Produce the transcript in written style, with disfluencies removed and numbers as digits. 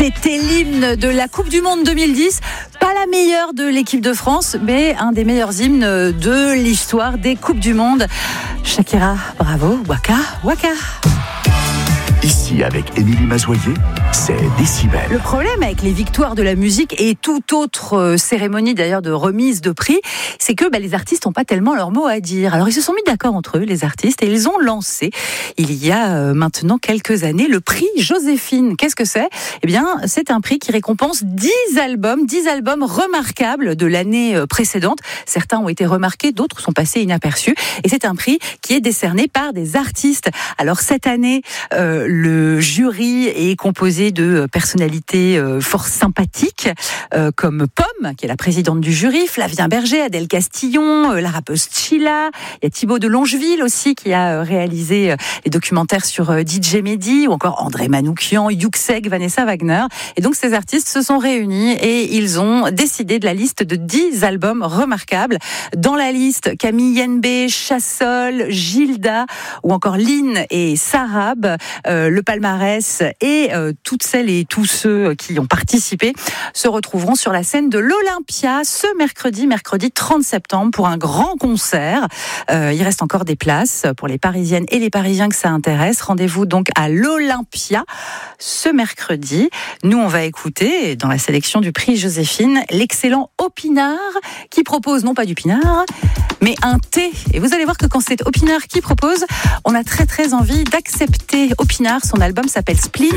C'était l'hymne de la Coupe du Monde 2010. Pas la meilleure de l'équipe de France, mais un des meilleurs hymnes de l'histoire des Coupes du Monde. Shakira, bravo, waka, waka. Ici, avec Émilie Mazoyer, c'est Décibel. Le problème avec les victoires de la musique et toute autre cérémonie d'ailleurs de remise de prix, c'est que les artistes n'ont pas tellement leur mot à dire. Alors ils se sont mis d'accord entre eux, les artistes, et ils ont lancé, il y a maintenant quelques années, le prix Joséphine. Qu'est-ce que c'est ? Eh bien, c'est un prix qui récompense 10 albums remarquables de l'année précédente. Certains ont été remarqués, d'autres sont passés inaperçus. Et c'est un prix qui est décerné par des artistes. Alors cette année, le jury est composé de personnalités fort sympathiques, comme Pomme, qui est la présidente du jury, Flavien Berger, Adèle Castillon, la rappeuse Chila, il y a Thibaut de Longeville aussi, qui a réalisé les documentaires sur DJ Mehdi, ou encore André Manoukian, Yuxek, Vanessa Wagner. Et donc ces artistes se sont réunis et ils ont décidé de la liste de 10 albums remarquables. Dans la liste, Camille Yenbe, Chassol, Gilda, ou encore Lynn et Sarab. Le palmarès et toutes celles et tous ceux qui ont participé se retrouveront sur la scène de l'Olympia ce mercredi 30 septembre pour un grand concert. Il reste encore des places pour les Parisiennes et les Parisiens que ça intéresse. Rendez-vous donc à l'Olympia ce mercredi. Nous, on va écouter, dans la sélection du prix Joséphine, l'excellent Opinard qui propose non pas du pinard, mais un thé. Et vous allez voir que quand c'est Opinard qui propose, on a très très envie d'accepter Opinard. Son album s'appelle Spleen.